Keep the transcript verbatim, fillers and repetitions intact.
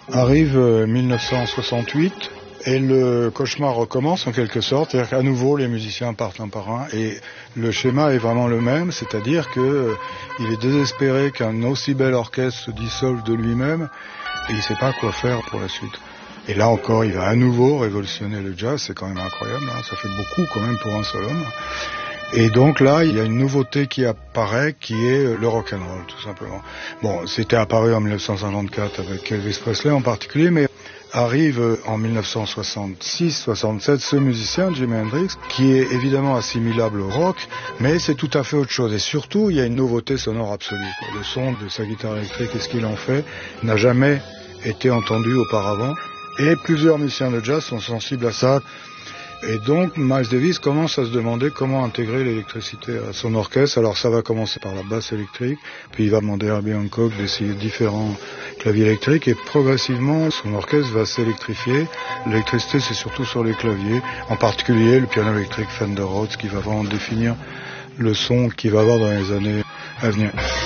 Arrive mille neuf cent soixante-huit et le cauchemar recommence en quelque sorte, c'est-à-dire qu'à nouveau les musiciens partent un par un et le schéma est vraiment le même, c'est-à-dire qu'il euh, est désespéré qu'un aussi bel orchestre se dissolve de lui-même et il ne sait pas quoi faire pour la suite. Et là encore, il va à nouveau révolutionner le jazz, c'est quand même incroyable, hein, ça fait beaucoup quand même pour un seul homme. Et donc là, il y a une nouveauté qui apparaît, qui est le rock'n'roll, tout simplement. Bon, c'était apparu en dix-neuf cent cinquante-quatre avec Elvis Presley en particulier, mais arrive en dix-neuf cent soixante-six soixante-sept ce musicien, Jimi Hendrix, qui est évidemment assimilable au rock, mais c'est tout à fait autre chose. Et surtout, il y a une nouveauté sonore absolue. Le son de sa guitare électrique et ce qu'il en fait n'a jamais été entendu auparavant. Et plusieurs musiciens de jazz sont sensibles à ça. Et donc, Miles Davis commence à se demander comment intégrer l'électricité à son orchestre. Alors, ça va commencer par la basse électrique, puis il va demander à Herbie Hancock d'essayer différents claviers électriques, et progressivement, son orchestre va s'électrifier. L'électricité, c'est surtout sur les claviers, en particulier le piano électrique Fender Rhodes, qui va vraiment définir le son qu'il va avoir dans les années à venir.